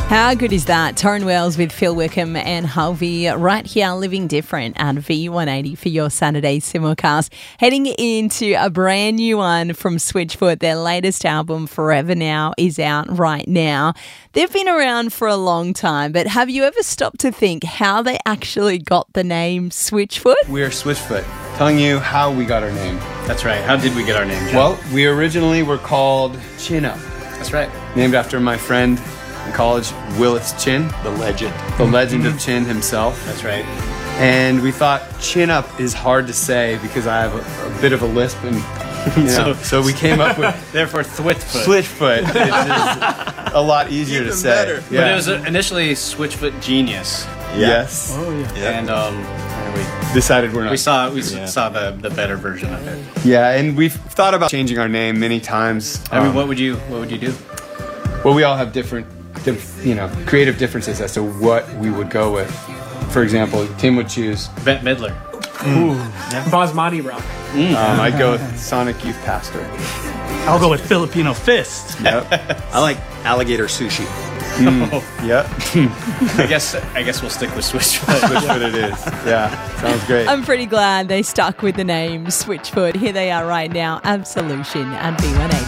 How good is that? Torrin Wells with Phil Wickham and Harvey right here, living different at V180 for your Saturday simulcast. Heading into a brand new one from Switchfoot. Their latest album, Forever Now, is out right now. They've been around for a long time, but have you ever stopped to think how they actually got the name Switchfoot? We're Switchfoot, telling you how we got our name. That's right. How did we get our name, John? Well, we originally were called Chin Up. That's right. Named after my friend in college, Willis Chin. The legend. The legend of Chin himself. That's right. And we thought Chin Up is hard to say because I have a bit of a lisp, and so we came up with Therefore, Switchfoot. Switchfoot, which is a lot easier to say. better. But it was initially Switchfoot Genius, Yes. Oh, yeah. and we Decided we're not. saw the better version of it. Yeah, and we've thought about changing our name many times. I mean, what would you do? Well, we all have different, creative differences as to what we would go with. For example, Tim would choose. Bette Midler. Basmati rock. I'd go with Sonic Youth Pastor. I'll go with Filipino fist. Yep. I like alligator sushi. Yep. I guess we'll stick with Switchfoot. Switchfoot it is. Yeah. Sounds great. I'm pretty glad they stuck with the name Switchfoot. Here they are right now, Absolution and V180.